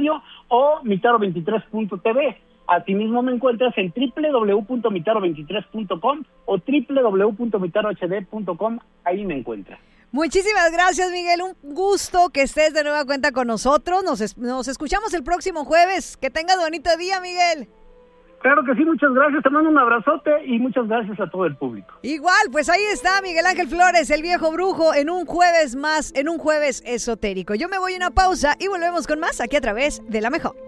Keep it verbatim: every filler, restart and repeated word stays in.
Radio o mitaro veintitrés punto t v. Asimismo me encuentras en doble u doble u doble u punto mitaro veintitrés punto com o doble u doble u doble u punto mitaro h d punto com. Ahí me encuentras. Muchísimas gracias, Miguel. Un gusto que estés de nueva cuenta con nosotros. Nos, es, nos escuchamos el próximo jueves. Que tengas bonito día, Miguel. Claro que sí, muchas gracias. Te mando un abrazote y muchas gracias a todo el público. Igual, pues ahí está Miguel Ángel Flores, el viejo brujo, en un jueves más, en un jueves esotérico. Yo me voy a una pausa y volvemos con más aquí a través de La Mejor.